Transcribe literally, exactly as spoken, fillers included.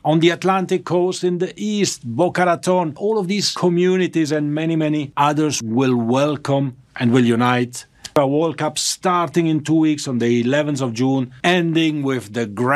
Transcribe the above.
On the Atlantic coast in the east, Boca Raton, all of these communities and many, many others will welcome and will unite a World Cup starting in two weeks on the eleventh of June, ending with the grand